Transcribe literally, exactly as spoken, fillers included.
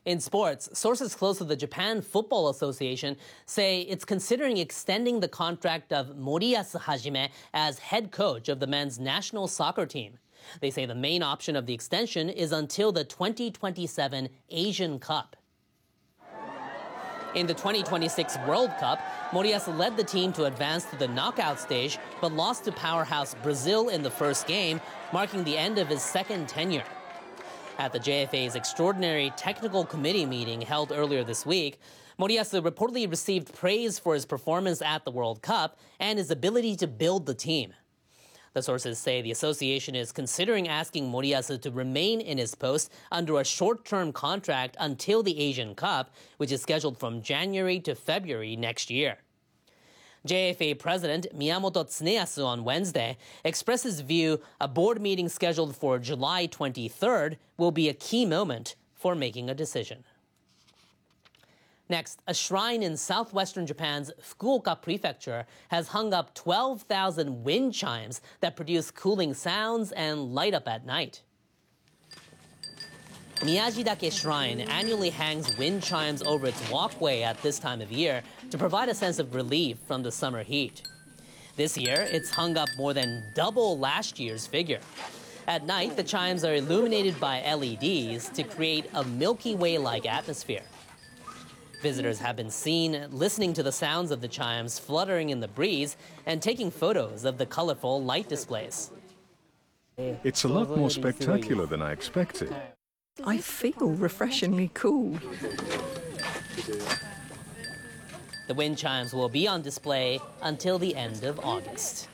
In sports, sources close to the Japan Football Association say it's considering extending the contract of Moriyasu Hajime as head coach of the men's national soccer team. They say the main option of the extension is until the twenty twenty-seven Asian Cup. In the twenty twenty-six World Cup, Moriyasu led the team to advance to the knockout stage, but lost to powerhouse Brazil in the first game, marking the end of his second tenure. At the J F A's extraordinary technical committee meeting held earlier this week, Moriyasu reportedly received praise for his performance at the World Cup and his ability to build the team. The sources say the association is considering asking Moriyasu to remain in his post under a short-term contract until the Asian Cup, which is scheduled from January to February next year. J F A President Miyamoto Tsuneyasu on Wednesday expressed his view a board meeting scheduled for July twenty-third will be a key moment for making a decision. Next, a shrine in southwestern Japan's Fukuoka Prefecture has hung up twelve thousand wind chimes that produce cooling sounds and light up at night. Miyajidake Shrine annually hangs wind chimes over its walkway at this time of year to provide a sense of relief from the summer heat. This year, it's hung up more than double last year's figure. At night, the chimes are illuminated by L E Ds to create a Milky Way-like atmosphere. Visitors have been seen listening to the sounds of the chimes fluttering in the breeze and taking photos of the colorful light displays. It's a lot more spectacular than I expected. I feel refreshingly cool. The wind chimes will be on display until the end of August.